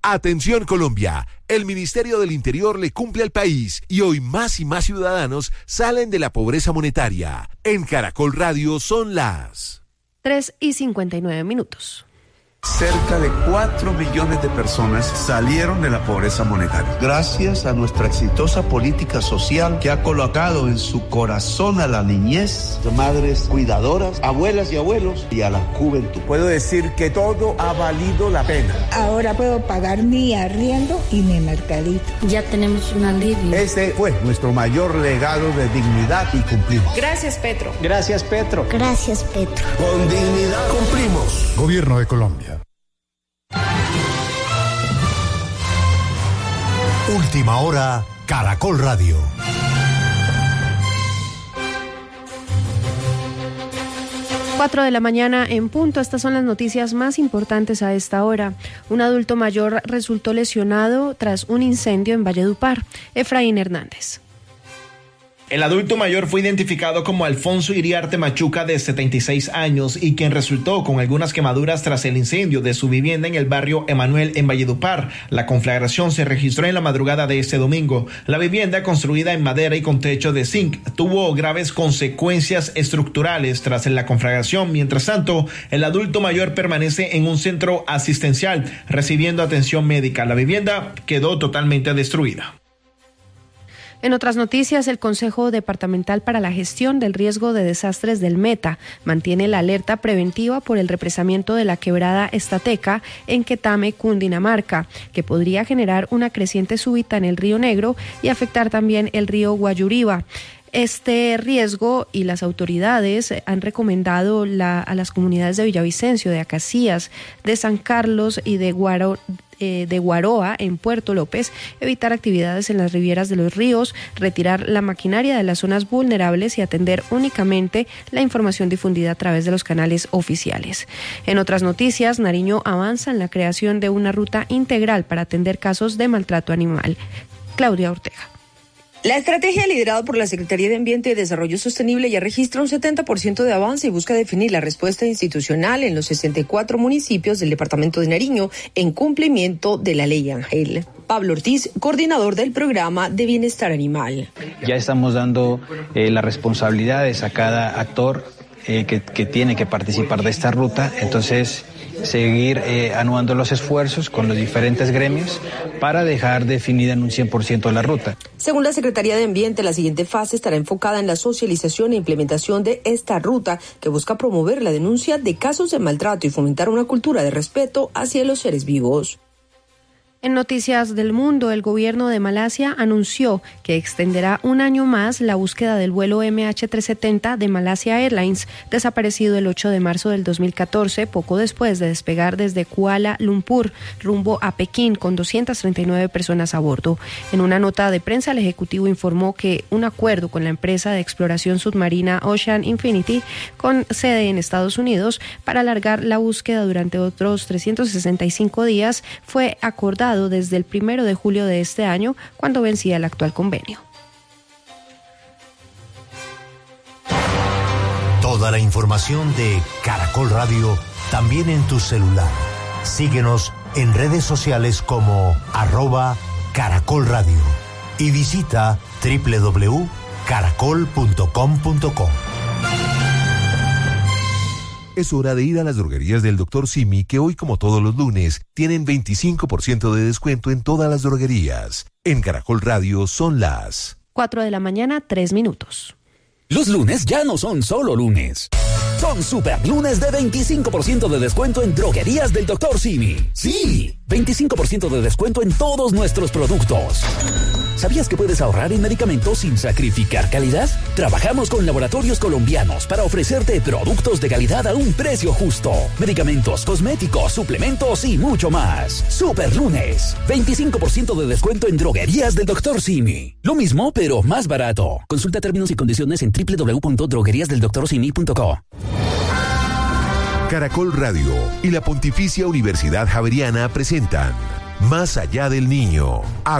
Atención Colombia, el Ministerio del Interior le cumple al país y hoy más y más ciudadanos salen de la pobreza monetaria. En Caracol Radio son las 3:59. Cerca de 4 millones de personas salieron de la pobreza monetaria. Gracias a nuestra exitosa política social que ha colocado en su corazón a la niñez, madres cuidadoras, abuelas y abuelos y a la juventud. Puedo decir que todo ha valido la pena. Ahora puedo pagar mi arriendo y mi mercadito. Ya tenemos un alivio. Ese fue nuestro mayor legado de dignidad y cumplimos. Gracias, Petro. Gracias, Petro. Gracias, Petro. Con dignidad cumplimos. Gobierno de Colombia. Última hora, Caracol Radio. Cuatro de la mañana en punto. Estas son las noticias más importantes a esta hora. Un adulto mayor resultó lesionado tras un incendio en Valledupar. Efraín Hernández. El adulto mayor fue identificado como Alfonso Iriarte Machuca, de 76 años, y quien resultó con algunas quemaduras tras el incendio de su vivienda en el barrio Emanuel en Valledupar. La conflagración se registró en la madrugada de este domingo. La vivienda, construida en madera y con techo de zinc, tuvo graves consecuencias estructurales tras la conflagración. Mientras tanto, el adulto mayor permanece en un centro asistencial recibiendo atención médica. La vivienda quedó totalmente destruida. En otras noticias, el Consejo Departamental para la Gestión del Riesgo de Desastres del Meta mantiene la alerta preventiva por el represamiento de la quebrada Estateca en Quetame, Cundinamarca, que podría generar una creciente súbita en el Río Negro y afectar también el río Guayuriba. Este riesgo y las autoridades han recomendado a las comunidades de Villavicencio, de Acacías, de San Carlos y de Guaroa en Puerto López, evitar actividades en las rivieras de los ríos, retirar la maquinaria de las zonas vulnerables y atender únicamente la información difundida a través de los canales oficiales. En otras noticias, Nariño avanza en la creación de una ruta integral para atender casos de maltrato animal. Claudia Ortega. La estrategia liderada por la Secretaría de Ambiente y Desarrollo Sostenible ya registra un 70% de avance y busca definir la respuesta institucional en los 64 municipios del departamento de Nariño en cumplimiento de la Ley Ángel. Pablo Ortiz, coordinador del programa de bienestar animal. Ya estamos dando las responsabilidades a cada actor que tiene que participar de esta ruta, entonces seguir anuando los esfuerzos con los diferentes gremios para dejar definida en un 100% la ruta. Según la Secretaría de Ambiente, la siguiente fase estará enfocada en la socialización e implementación de esta ruta, que busca promover la denuncia de casos de maltrato y fomentar una cultura de respeto hacia los seres vivos. En noticias del mundo, el gobierno de Malasia anunció que extenderá un año más la búsqueda del vuelo MH370 de Malaysia Airlines, desaparecido el 8 de marzo del 2014, poco después de despegar desde Kuala Lumpur rumbo a Pekín con 239 personas a bordo. En una nota de prensa, el Ejecutivo informó que un acuerdo con la empresa de exploración submarina Ocean Infinity, con sede en Estados Unidos, para alargar la búsqueda durante otros 365 días, fue acordado desde el 1 de julio de este año, cuando vencía el actual convenio. Toda la información de Caracol Radio también en tu celular. Síguenos en redes sociales como @Caracol Radio y visita www.caracol.com.co. Es hora de ir a las droguerías del Dr. Simi, que hoy, como todos los lunes, tienen 25% de descuento en todas las droguerías. En Caracol Radio son las 4 de la mañana, 3 minutos. Los lunes ya no son solo lunes. Son super lunes de 25% de descuento en droguerías del Dr. Simi. Sí, 25% de descuento en todos nuestros productos. ¿Sabías que puedes ahorrar en medicamentos sin sacrificar calidad? Trabajamos con laboratorios colombianos para ofrecerte productos de calidad a un precio justo. Medicamentos, cosméticos, suplementos y mucho más. Super lunes, 25% de descuento en droguerías del Dr. Simi. Lo mismo, pero más barato. Consulta términos y condiciones en www.drogueriasdeldoctorsimi.co. Caracol Radio y la Pontificia Universidad Javeriana presentan Más allá del niño.